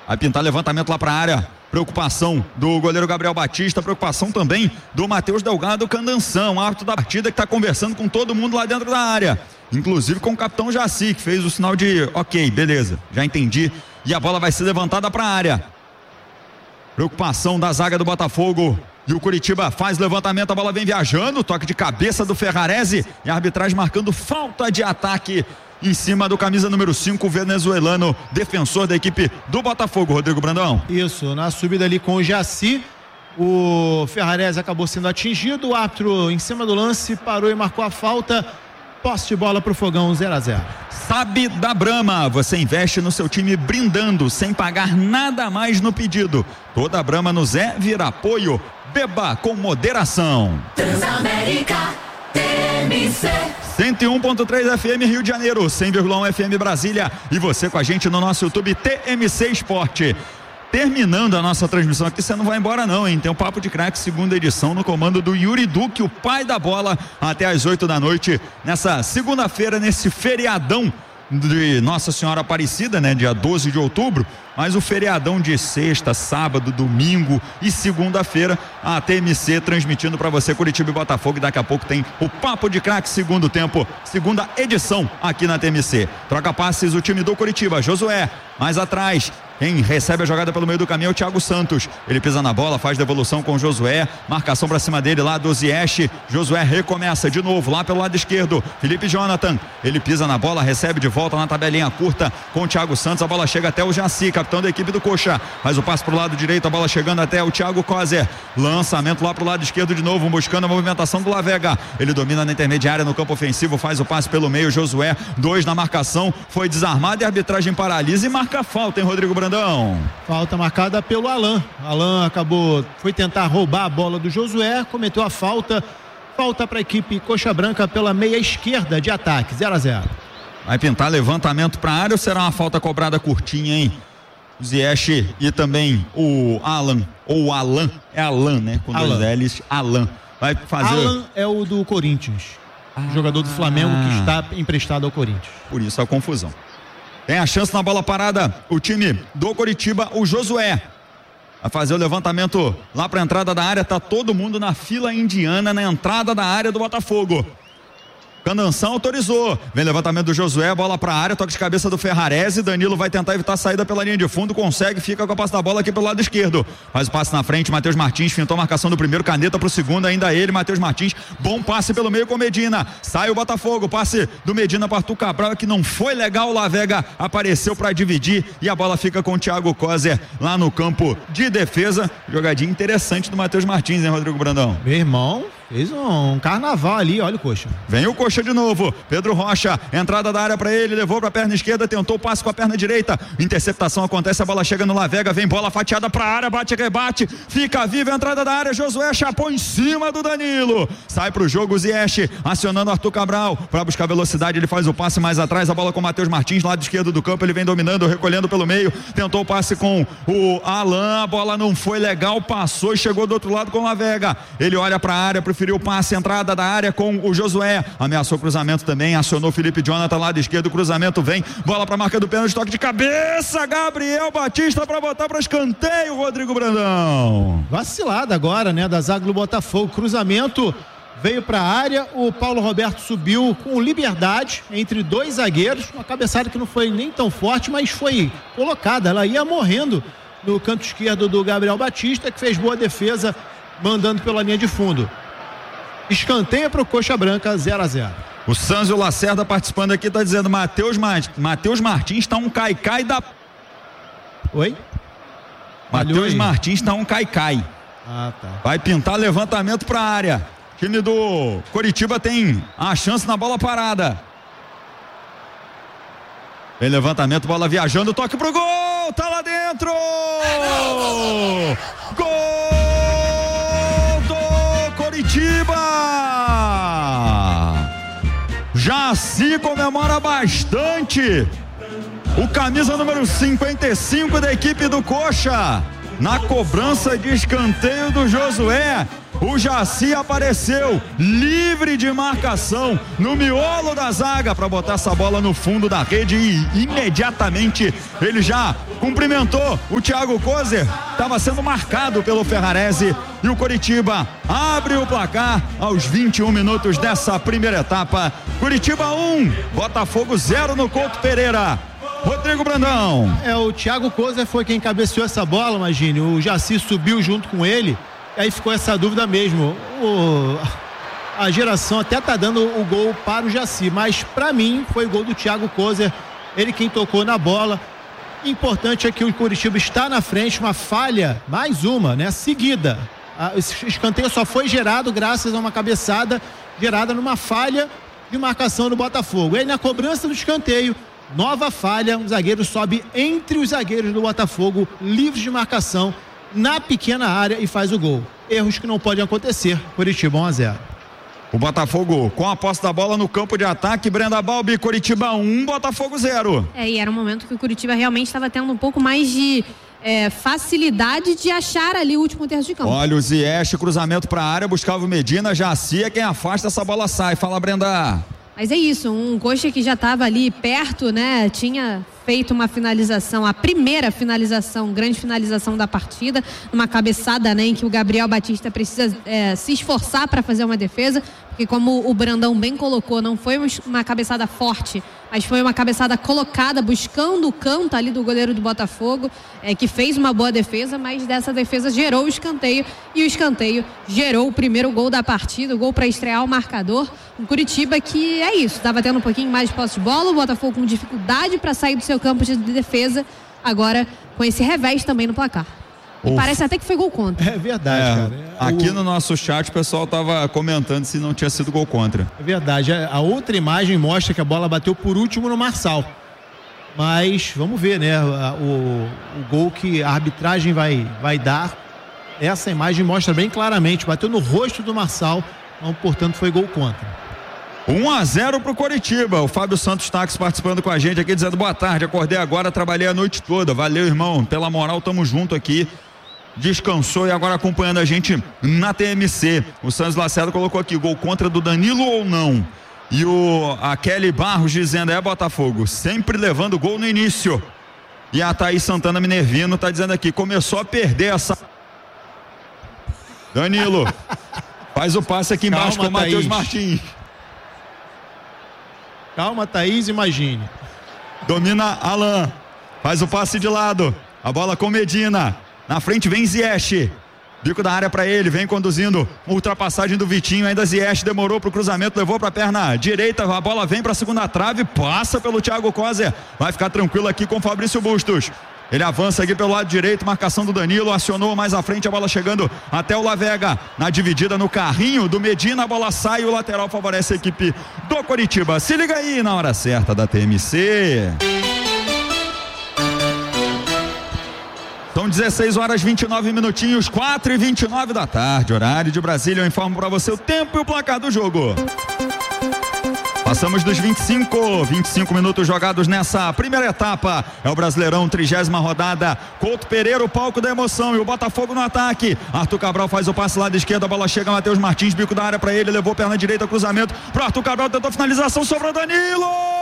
Vai pintar levantamento lá para a área. Preocupação do goleiro Gabriel Batista, preocupação também do Matheus Delgado Candanção, árbitro da partida, que está conversando com todo mundo lá dentro da área, inclusive com o capitão Jaci, que fez o sinal de ok, beleza, já entendi, e a bola vai ser levantada para a área. Preocupação da zaga do Botafogo, e o Curitiba faz levantamento, a bola vem viajando, toque de cabeça do Ferrarese, e a arbitragem marcando falta de ataque em cima do camisa número 5, venezuelano, defensor da equipe do Botafogo, Rodrigo Brandão. Isso, na subida ali com o Jaci, o Ferrarese acabou sendo atingido, o árbitro em cima do lance parou e marcou a falta. Posse de bola pro Fogão, 0-0. Sabe da Brahma, você investe no seu time brindando, sem pagar nada mais no pedido. Toda a Brahma no Zé vira apoio, beba com moderação. Transamérica TMC 101.3 FM Rio de Janeiro, 100,1 FM Brasília, e você com a gente no nosso YouTube TMC Esporte. Terminando a nossa transmissão aqui, você não vai embora não, hein? Tem o Papo de Craque, segunda edição, no comando do Yuri Duque, o pai da bola, até às 8 da noite, nessa segunda-feira, nesse feriadão de Nossa Senhora Aparecida, né? Dia 12 de outubro, mas o feriadão de sexta, sábado, domingo e segunda-feira, a TMC transmitindo para você Curitiba e Botafogo, e daqui a pouco tem o Papo de Craque, segundo tempo, segunda edição aqui na TMC. Troca passes o time do Curitiba, Josué, mais atrás, quem recebe a jogada pelo meio do caminho é o Thiago Santos, ele pisa na bola, faz devolução com o Josué, marcação pra cima dele lá do Ziyech, Josué recomeça de novo lá pelo lado esquerdo, Felipe Jonathan, ele pisa na bola, recebe de volta na tabelinha curta com o Thiago Santos, a bola chega até o Jaci, capitão da equipe do Coxa, faz o passe pro lado direito, a bola chegando até o Thiago Kozer, lançamento lá pro lado esquerdo de novo, buscando a movimentação do Lavega, ele domina na intermediária no campo ofensivo, faz o passe pelo meio, Josué, 2 na marcação, foi desarmado e a arbitragem paralisa e marca falta, hein, Rodrigo Brandão? Falta marcada pelo Alan. Alan foi tentar roubar a bola do Josué, cometeu a falta para a equipe Coxa Branca pela meia esquerda de ataque, 0-0. Vai pintar levantamento para a área ou será uma falta cobrada curtinha, hein? O Ziyech e também o Alan, ou o Alan, é Alan, né? Com dois L's, Alan. Vai fazer... Alan é o do Corinthians, jogador do Flamengo que está emprestado ao Corinthians. Por isso a confusão. Tem a chance na bola parada, o time do Curitiba, o Josué. Vai fazer o levantamento lá para a entrada da área, tá todo mundo na fila indiana na entrada da área do Botafogo. Candanção autorizou, vem levantamento do Josué, bola pra área, toque de cabeça do Ferrarese, Danilo vai tentar evitar a saída pela linha de fundo, consegue, fica com a posse da bola aqui pelo lado esquerdo, faz o passe na frente, Matheus Martins fintou a marcação do primeiro, caneta pro segundo, ainda ele, Matheus Martins, bom passe pelo meio com o Medina, sai o Botafogo, passe do Medina para Arthur Cabral, que não foi legal, o Lavega apareceu para dividir e a bola fica com o Thiago Kozer lá no campo de defesa, jogadinha interessante do Matheus Martins, hein, Rodrigo Brandão? Meu irmão, fez um carnaval ali, olha o Coxa. Vem o Coxa de novo, Pedro Rocha, entrada da área para ele, levou para a perna esquerda, tentou o passe com a perna direita, interceptação acontece, a bola chega no Lavega, vem bola fatiada para a área, bate, rebate, fica viva a entrada da área, Josué chapou em cima do Danilo, sai pro jogo o Ziyech, acionando Arthur Cabral, para buscar velocidade, ele faz o passe mais atrás, a bola com o Matheus Martins, lado esquerdo do campo, ele vem dominando, recolhendo pelo meio, tentou o passe com o Alan, a bola não foi legal, passou e chegou do outro lado com o Lavega, ele olha para a área, preferiu o passe, entrada da área com o Josué, ameaçou o cruzamento também, acionou Felipe Jonathan, lado esquerdo, o cruzamento vem, bola para a marca do pênalti, toque de cabeça, Gabriel Batista para botar para escanteio, Rodrigo Brandão. Vacilada agora, né, da zaga do Botafogo, cruzamento veio para a área, o Paulo Roberto subiu com liberdade entre dois zagueiros, uma cabeçada que não foi nem tão forte, mas foi colocada, ela ia morrendo no canto esquerdo do Gabriel Batista, que fez boa defesa, mandando pela linha de fundo. Escanteio para o Coxa Branca, 0-0. O Sanzio Lacerda participando aqui, tá dizendo, Matheus Martins tá um caicai da... Oi? Matheus Martins tá um caicai. Ah, tá. Vai pintar levantamento pra área. O time do Curitiba tem a chance na bola parada. Vem levantamento, bola viajando, toque pro gol, tá lá dentro! Gol do Curitiba! Jaci comemora bastante. O camisa número 55 da equipe do Coxa. na cobrança de escanteio do Josué. O Jaci apareceu livre de marcação no miolo da zaga para botar essa bola no fundo da rede e imediatamente ele já cumprimentou o Thiago Kozer. Estava sendo marcado pelo Ferrarese e o Coritiba abre o placar aos 21 minutos dessa primeira etapa. Coritiba 1, Botafogo 0 no Couto Pereira. Rodrigo Brandão. O Thiago Kozer foi quem cabeceou essa bola, imagine. O Jaci subiu junto com ele. Aí ficou essa dúvida mesmo. A geração até tá dando o gol para o Jaci, mas para mim foi o gol do Thiago Kozer, ele quem tocou na bola. Importante é que o Coritiba está na frente, uma falha, mais uma, né, seguida. Esse escanteio só foi gerado graças a uma cabeçada gerada numa falha de marcação do Botafogo. E aí na cobrança do escanteio, nova falha, um zagueiro sobe entre os zagueiros do Botafogo, livres de marcação, na pequena área e faz o gol. Erros que não podem acontecer. Coritiba 1-0. O Botafogo com a posse da bola no campo de ataque. Brenda Balbi, Coritiba 1, Botafogo 0. E era um momento que o Coritiba realmente estava tendo um pouco mais de facilidade de achar ali o último terço de campo. Olha o Ziyech, cruzamento para a área, buscava o Medina, Jaci é quem afasta, essa bola sai. Fala, Brenda. Mas é isso, um Coxa que já estava ali perto, né? Tinha feito uma finalização, a primeira finalização, grande finalização da partida, uma cabeçada, né, em que o Gabriel Batista precisa se esforçar para fazer uma defesa, porque como o Brandão bem colocou, não foi uma cabeçada forte, mas foi uma cabeçada colocada, buscando o canto ali do goleiro do Botafogo, que fez uma boa defesa, mas dessa defesa gerou o escanteio, e o escanteio gerou o primeiro gol da partida, o gol para estrear o marcador. O Curitiba que é isso, estava tendo um pouquinho mais de posse de bola, o Botafogo com dificuldade para sair do seu campo de defesa, agora com esse revés também no placar. E parece até que foi gol contra. É verdade, cara. Aqui no nosso chat o pessoal tava comentando se não tinha sido gol contra. É verdade. A outra imagem mostra que a bola bateu por último no Marçal. Mas vamos ver, né? O gol que a arbitragem vai dar. Essa imagem mostra bem claramente. Bateu no rosto do Marçal. Então, portanto, foi gol contra. 1-0 pro Coritiba. O Fábio Santos Táxi participando com a gente aqui, dizendo boa tarde, acordei agora, trabalhei a noite toda. Valeu, irmão, pela moral, tamo junto aqui. Descansou e agora acompanhando a gente na TMC. O Santos Lacerda colocou aqui, gol contra do Danilo ou não? E a Kelly Barros dizendo, Botafogo, sempre levando gol no início. E a Thaís Santana Minervino tá dizendo aqui, começou a perder essa... Danilo, faz o passe aqui embaixo com o Matheus Martins. Calma, Thaís, imagine. Domina Alan, faz o passe de lado, a bola com Medina, na frente vem Ziyech, bico da área para ele, vem conduzindo, ultrapassagem do Vitinho, ainda Ziyech demorou pro cruzamento, levou pra perna direita, a bola vem pra segunda trave, passa pelo Thiago Kozer, vai ficar tranquilo aqui com Fabrício Bustos. Ele avança aqui pelo lado direito, marcação do Danilo, acionou mais à frente, a bola chegando até o Lavega, na dividida no carrinho do Medina, a bola sai, o lateral favorece a equipe do Coritiba. Se liga aí na hora certa da TMC. São 16 horas 29 minutinhos, 4h29 da tarde, horário de Brasília. Eu informo para você o tempo e o placar do jogo. Passamos dos 25 minutos jogados nessa primeira etapa. É o Brasileirão, 30ª rodada. Couto Pereira, o palco da emoção, e o Botafogo no ataque. Arthur Cabral faz o passe lado esquerdo, a bola chega, Matheus Martins, bico da área para ele, levou perna direita, cruzamento pro Arthur Cabral, tentou finalização, sobrou Danilo!